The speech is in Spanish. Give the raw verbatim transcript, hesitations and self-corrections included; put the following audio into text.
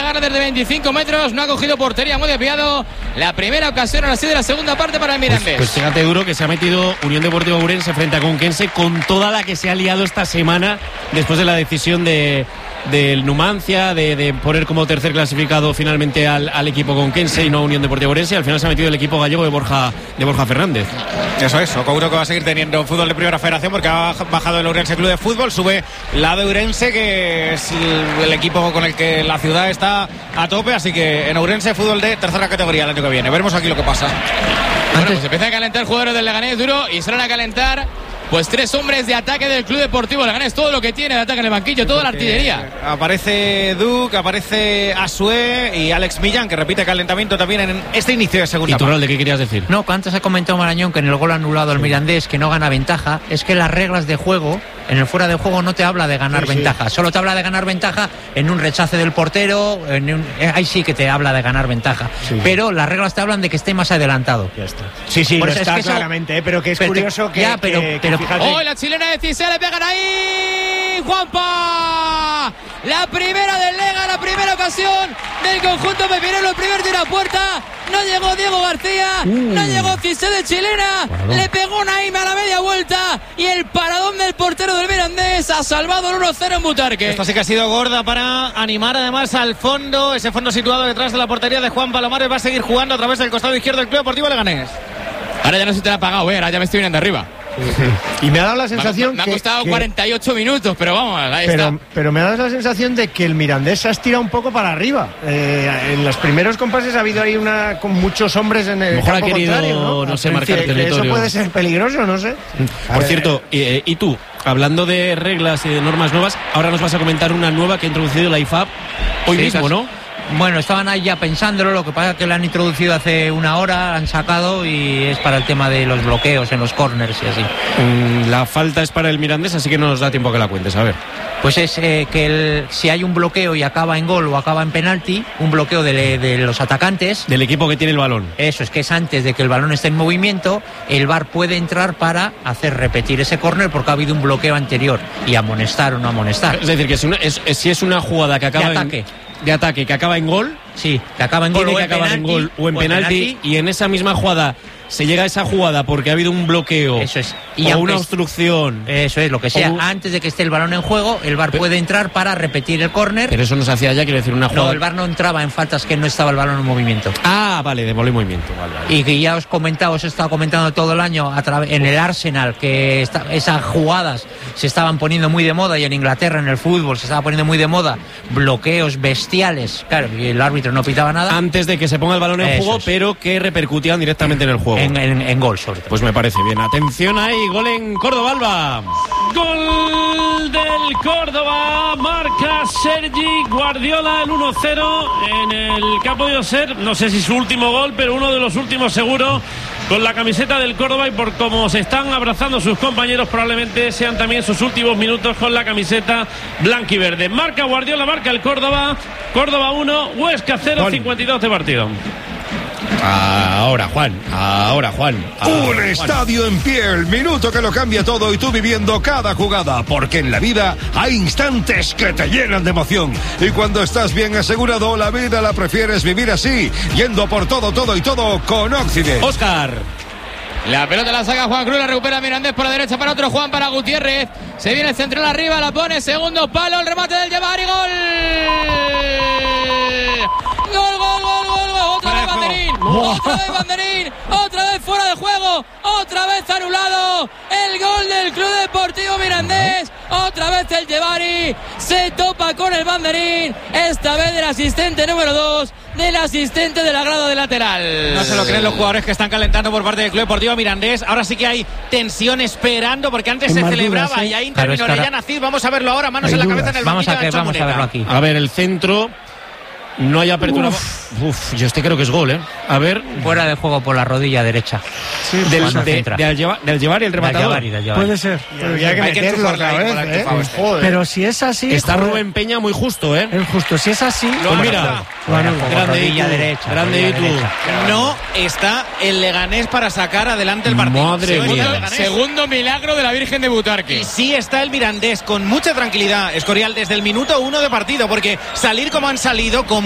agarra desde veinticinco metros, no ha cogido portería, muy desviado. La primera ocasión ahora sí de la segunda parte para el Mirandés. Pues, pues fíjate, Duro, que se ha metido Unión Deportiva Ourense frente a Conquense con toda la que se ha liado esta semana después de la decisión de del Numancia de, de poner como tercer clasificado finalmente al, al equipo conquense y no Unión Deportiva Ourense. Al final se ha metido el equipo gallego de Borja de Borja Fernández. Eso es, Ocouro que va a seguir teniendo fútbol de primera federación porque ha bajado el Ourense Club de Fútbol, sube la de Ourense, que es el, el equipo con el que la ciudad está a tope, así que en Ourense fútbol de tercera categoría el año que viene. Veremos aquí lo que pasa. Bueno, pues empiezan a calentar jugadores del Leganés, Duro, y salen a calentar pues tres hombres de ataque del Club Deportivo Leganés, todo lo que tiene de ataque en el banquillo, toda la artillería. Aparece Duke, aparece Asue y Alex Millán, que repite calentamiento también en este inicio de segunda. ¿Y tú, de qué querías decir? No, que antes ha comentado Marañón que en el gol anulado al sí. Mirandés, que no gana ventaja, es que las reglas de juego, en el fuera de juego no te habla de ganar sí, ventaja, sí. Solo te habla de ganar ventaja en un rechace del portero, en un, ahí sí que te habla de ganar ventaja, sí. Pero las reglas te hablan de que esté más adelantado. Ya está. Sí, sí, lo está claramente, eso, ¿eh? Pero que es pero, curioso que... Ya, pero... que, pero que fíjate... ¡Oh, la chilena de Cise, le pegan ahí! ¡Juanpa! La primera del Lega, la primera ocasión del conjunto pepinero, el primer tiro a puerta. No llegó Diego García, uh. no llegó Cise de chilena, Paradón. Le pegó Naima a la media vuelta y el paradón del portero del Mirandés ha salvado el uno cero en Butarque. Esto sí que ha sido gorda para animar además al fondo, ese fondo situado detrás de la portería de Juan Palomares. Va a seguir jugando a través del costado izquierdo del Club Deportivo Leganés. Ahora ya no se te la ha pagado, ¿eh? Ahora ya me estoy viendo arriba. Y me ha dado la sensación me ha, me ha que, costado que, cuarenta y ocho minutos, pero vamos, ahí pero, está. Pero me ha dado la sensación de que el Mirandés se ha estirado un poco para arriba. Eh, en los primeros compases ha habido ahí una con muchos hombres en el mejor campo ha querido, contrario, ¿no? no sé, marcar territorio. Eso puede ser peligroso, no sé. Por cierto, y, y tú, hablando de reglas y de normas nuevas, ahora nos vas a comentar una nueva que ha introducido la I F A B hoy sí, mismo, casi. ¿No? Bueno, estaban ahí ya pensándolo, lo que pasa es que lo han introducido hace una hora, han sacado y es para el tema de los bloqueos en los corners y así. Mm, la falta es para el Mirandés, así que no nos da tiempo a que la cuentes, a ver. Pues es eh, que el, si hay un bloqueo y acaba en gol o acaba en penalti, un bloqueo de, de los atacantes... Del equipo que tiene el balón. Eso, es que es antes de que el balón esté en movimiento, el V A R puede entrar para hacer repetir ese córner porque ha habido un bloqueo anterior y amonestar o no amonestar. Es decir, que si, una, es, es, si es una jugada que acaba de ataque, en, de ataque que acaba en gol... Sí, que acaba en gol, tiene que acabar en gol o en penalti, y en esa misma jugada se llega a esa jugada porque ha habido un bloqueo, eso es, y o una obstrucción, eso es, lo que sea, o... antes de que esté el balón en juego, el V A R pero... puede entrar para repetir el córner. Pero eso no se hacía ya, quiero decir, una jugada. No, el V A R no entraba en faltas que no estaba el balón en movimiento. Ah, vale, de bola y movimiento, vale, vale. Y que ya os comentaba, os he estado comentando todo el año a través en el Arsenal que esta, esas jugadas se estaban poniendo muy de moda, y en Inglaterra en el fútbol se estaba poniendo muy de moda, bloqueos bestiales, claro, y el árbitro no pitaba nada. Antes de que se ponga el balón en eso juego, es. Pero que repercutían directamente en el juego. En, en, en gol, sobre todo. Pues me parece bien. Atención ahí, gol en Córdoba, Alba. Gol del Córdoba, marca Sergi Guardiola, el uno cero en el que ha podido ser, no sé si su último gol, pero uno de los últimos seguro, con la camiseta del Córdoba, y por cómo se están abrazando sus compañeros, probablemente sean también sus últimos minutos con la camiseta blanquiverde. Marca Guardiola, marca el Córdoba, Córdoba uno, Huesca cero, cincuenta y dos de partido. Ahora, Juan, ahora, Juan. Ahora, Un Juan. Estadio en pie, el minuto que lo cambia todo, y tú viviendo cada jugada, porque en la vida hay instantes que te llenan de emoción. Y cuando estás bien asegurado, la vida la prefieres vivir así, yendo por todo, todo y todo con Occident. Óscar. La pelota la saca Juan Cruz, la recupera Mirandés por la derecha para otro Juan, para Gutiérrez. Se viene el central arriba, la pone, segundo palo, el remate del Llevar y gol. Gol, gol, gol, gol, gol. Otra vez Banderín, otra vez Banderín, otra vez fuera de juego, otra vez anulado. El gol del Club Deportivo Mirandés, otra vez el Llevari se topa con el Banderín, esta vez del asistente número dos, del asistente de la grada de lateral. No se lo creen los jugadores que están calentando por parte del Club Deportivo Mirandés. Ahora sí que hay tensión esperando, porque antes se celebraba dudas, ¿eh? Y ahí intervino claro, Orellana Cid. Vamos a verlo ahora, manos en la dudas. cabeza en el vamos banquillo a, que, vamos a verlo aquí. A ver, el centro. No hay apertura. Uf. Uf, yo este creo que es gol, ¿eh? A ver. Fuera de juego por la rodilla derecha. Sí, del, de, de, del, llevar, del llevar y el rematador. Del llevar, puede ser. Pero hay que, hay que meterlo otra vez, ¿eh? Joder. Pero si es así. Está joder. Rubén Peña muy justo, ¿eh? Es justo. Si es así. Lo pues mira. Bueno, grande rodilla derecha. Grande y tú. No está el Leganés para sacar adelante el partido. Madre mía. Segundo milagro de la Virgen de Butarque. Y sí está el Mirandés con mucha tranquilidad, Escorial, desde el minuto uno de partido, porque salir como han salido, como